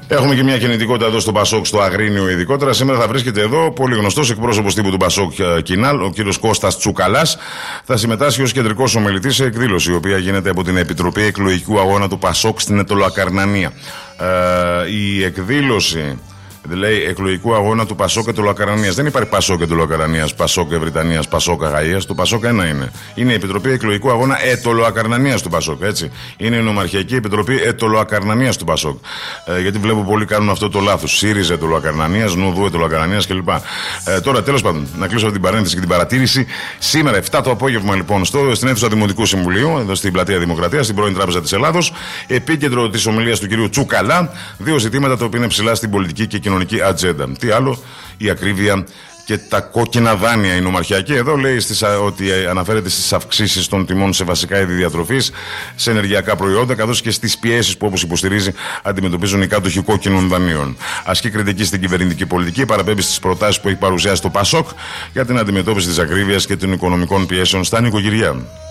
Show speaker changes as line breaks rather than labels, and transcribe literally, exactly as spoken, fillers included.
Έχουμε και μια κινητικότητα εδώ στο Πασόκ, στο Αγρίνιο ειδικότερα. Σήμερα θα βρίσκεται εδώ πολύ γνωστός εκπρόσωπος τύπου του Πασόκ Κινάλ, ο κύριος Κώστας Τσουκαλάς. Θα συμμετάσχει ως κεντρικός ομιλητής σε εκδήλωση, η οποία γίνεται από την Επιτροπή Εκλογικού Αγώνα του Πασόκ στην Ετωλοακαρνανία. Ε, η εκδήλωση. Δηλαδή, εκλογικού αγώνα του Πασόκ και Ετωλοακαρνανίας. Δεν υπάρχει Πασόκ και Ετωλοακαρνανίας, Πασόκ Ευρυτανίας, Πασόκ Αγαΐας. Το Πασόκ ένα είναι. Είναι η Επιτροπή Εκλογικού Αγώνα Ετωλοακαρνανίας του Πασόκ. Έτσι. Είναι η Νομαρχιακή Επιτροπή Ετωλοακαρνανίας του Πασόκ. Ε, γιατί βλέπω πολλοί κάνουν αυτό το λάθος. ΣΥΡΙΖΑ Ετωλοακαρνανίας, Νουδού Ετωλοακαρνανίας κλπ. Ε, τώρα, τέλος πάντων, να κλείσω την παρένθεση και την παρατήρηση. Σήμερα, εφτά το απόγευμα, λοιπόν, στο, στην αίθουσα Δημοτικού Συμβουλίου, εδώ στην Πλατεία Δημοκρατίας, στην πρώην Τράπεζα της Ελλάδος, επίκεντρο της ομιλίας του κυρίου Τσουκαλά, δύο ζητήματα τα οποία είναι ψηλά στην πολιτική και κοινωνική ατζέντα. Τι άλλο, η ακρίβεια και τα κόκκινα δάνεια. Η Νομαρχιακή εδώ λέει στις, ότι αναφέρεται στις αυξήσεις των τιμών σε βασικά είδη διατροφής, σε ενεργειακά προϊόντα, καθώς και στις πιέσεις που, όπως υποστηρίζει, αντιμετωπίζουν οι κάτοχοι κόκκινων δανείων. Ασκεί κριτική στην κυβερνητική πολιτική, παραπέμπει στις προτάσεις που έχει παρουσιάσει το Πασόκ για την αντιμετώπιση της ακρίβειας και των οικονομικών πιέσεων στα νοικοκυριά.